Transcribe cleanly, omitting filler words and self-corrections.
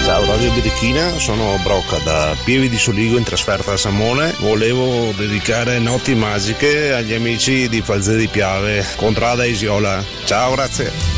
Ciao Radio Birichina, sono Brocca da Pieve di Soligo in trasferta a Samone. Volevo dedicare notti magiche agli amici di Falzè di Piave, contrada Isiola. Ciao, grazie.